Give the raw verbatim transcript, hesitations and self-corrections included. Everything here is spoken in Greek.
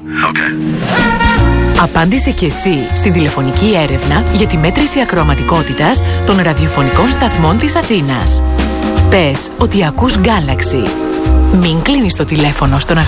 Okay. Απάντησε και εσύ στην τηλεφωνική έρευνα για τη μέτρηση ακροαματικότητας των ραδιοφωνικών σταθμών της Αθήνας. Πες ότι ακούς Galaxy. Μην κλείνεις το τηλέφωνο στον